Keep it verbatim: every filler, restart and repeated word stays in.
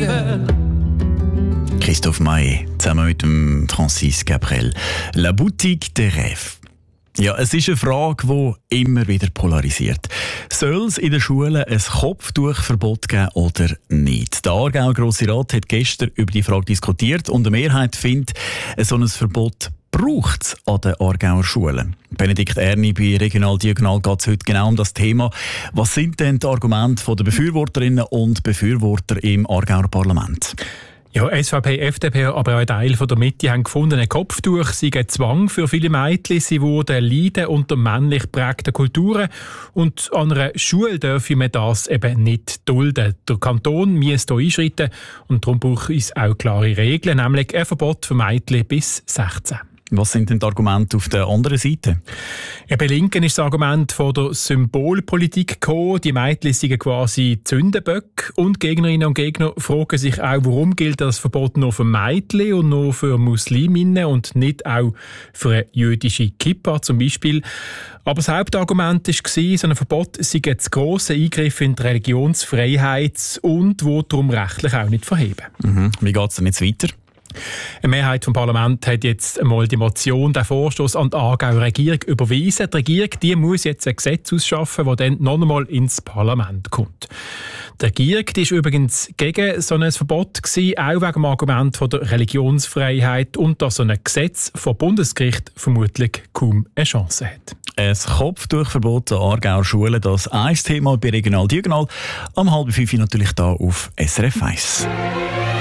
girl. Christophe Maé, zusammen mit dem Francis Cabrel. La Boutique des Rêves. Ja, es ist eine Frage, die immer wieder polarisiert. Soll es in den Schulen ein Kopftuchverbot geben oder nicht? Der Aargauer Grosse Rat hat gestern über die Frage diskutiert und eine Mehrheit findet, so ein Verbot braucht es an den Aargauer Schulen. Benedikt Erni bei Regional Diagonal geht es heute genau um das Thema. Was sind denn die Argumente der Befürworterinnen und Befürworter im Aargauer Parlament? Ja, S V P, F D P, aber auch ein Teil von der Mitte haben gefunden, ein Kopftuch sei ein Zwang für viele Mädchen. Sie würden leiden unter männlich geprägten Kulturen. Und an einer Schule dürfe man das eben nicht dulden. Der Kanton müsste hier einschreiten und darum braucht es auch klare Regeln, nämlich ein Verbot für Mädchen bis sechzehn. Was sind denn die Argumente auf der anderen Seite? Ja, bei Linken ist das Argument von der Symbolpolitik gekommen. Die Mädchen sind quasi Zündenböcke. Und Gegnerinnen und Gegner fragen sich auch, warum gilt das Verbot nur für Mädchen und nur für Musliminnen und nicht auch für eine jüdische Kippa zum Beispiel. Aber das Hauptargument war, so ein Verbot sei ein zu grosser Eingriff in die Religionsfreiheit und will darum rechtlich auch nicht verheben. Mhm. Wie geht es denn jetzt weiter? Eine Mehrheit vom Parlament hat jetzt einmal die Motion, den Vorstoß an die Aargauer Regierung überwiesen. Die Regierung die muss jetzt ein Gesetz ausschaffen, das dann noch einmal ins Parlament kommt. Die Regierung die ist übrigens gegen so ein Verbot gewesen, auch wegen dem Argument von der Religionsfreiheit und dass so ein Gesetz vom Bundesgericht vermutlich kaum eine Chance hat. Ein Kopftuchverbot an Aargauer Schulen, das ein Thema bei Regional Diagonal. Am halb fünf natürlich hier auf S R F eins.